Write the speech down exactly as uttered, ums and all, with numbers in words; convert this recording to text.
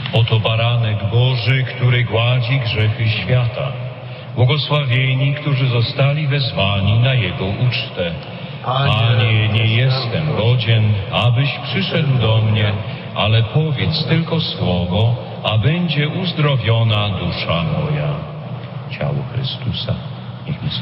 Oto baranek Boży, który gładzi grzechy świata. Błogosławieni, którzy zostali wezwani na Jego ucztę. Panie, nie jestem godzien, abyś przyszedł do mnie, ale powiedz tylko słowo, a będzie uzdrowiona dusza moja. Ciało Chrystusa niech mi